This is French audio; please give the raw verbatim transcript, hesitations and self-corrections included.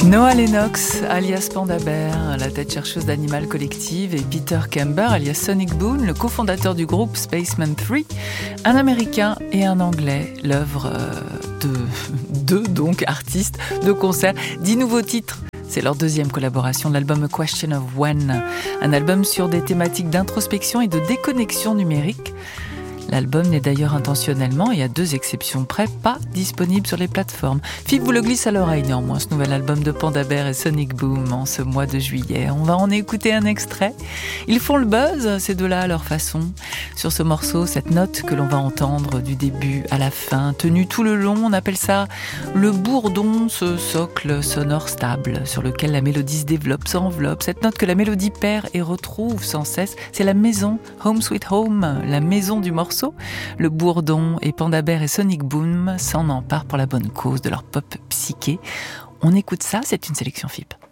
Noah Lennox, alias Panda Bear, la tête chercheuse d'Animal Collective, et Peter Kember, alias Sonic Boom, le cofondateur du groupe Spaceman trois, un Américain et un Anglais, l'œuvre de deux donc artistes de concert, dix nouveaux titres. C'est leur deuxième collaboration de l'album A Question of When, un album sur des thématiques d'introspection et de déconnexion numérique. L'album n'est d'ailleurs intentionnellement, et à deux exceptions près, pas disponible sur les plateformes. Philippe vous le glisse à l'oreille néanmoins, ce nouvel album de Panda Bear et Sonic Boom en ce mois de juillet. On va en écouter un extrait. Ils font le buzz, ces deux-là, à leur façon. Sur ce morceau, cette note que l'on va entendre du début à la fin, tenue tout le long, on appelle ça le bourdon, ce socle sonore stable sur lequel la mélodie se développe, s'enveloppe. Cette note que la mélodie perd et retrouve sans cesse, c'est la maison, Home Sweet Home, la maison du morceau. Le bourdon et Panda Bear et Sonic Boom s'en emparent pour la bonne cause de leur pop psyché. On écoute ça, c'est une sélection F I P.